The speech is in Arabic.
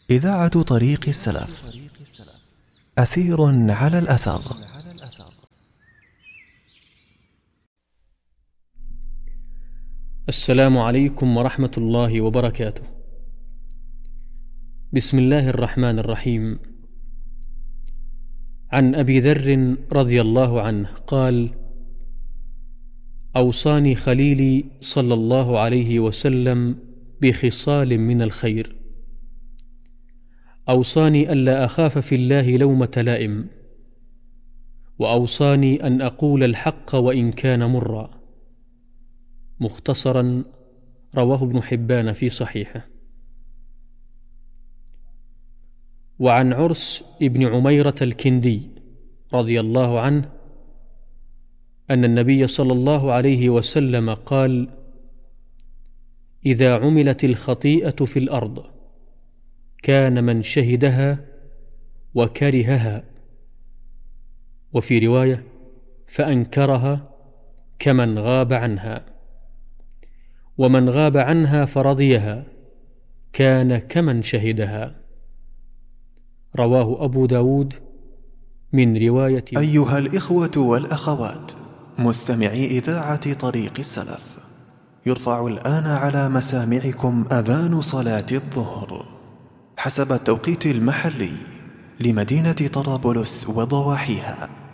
إذاعة طريق السلف، أثير على الأثر. السلام عليكم ورحمة الله وبركاته. بسم الله الرحمن الرحيم. عن أبي ذر رضي الله عنه قال: أوصاني خليلي صلى الله عليه وسلم بخصال من الخير. أوصاني ألا أخاف في الله لومة لائم، وأوصاني أن أقول الحق وإن كان مرا. مختصرا، رواه ابن حبان في صحيحه. وعن عرس ابن عميرة الكندي رضي الله عنه أن النبي صلى الله عليه وسلم قال: إذا عملت الخطيئة في الأرض كان من شهدها وكرهها، وفي رواية: فأنكرها كمن غاب عنها، ومن غاب عنها فرضيها كان كمن شهدها. رواه أبو داود من رواية. أيها الإخوة والأخوات مستمعي إذاعة طريق السلف، يرفع الآن على مسامعكم أذان صلاة الظهر حسب التوقيت المحلي لمدينة طرابلس وضواحيها.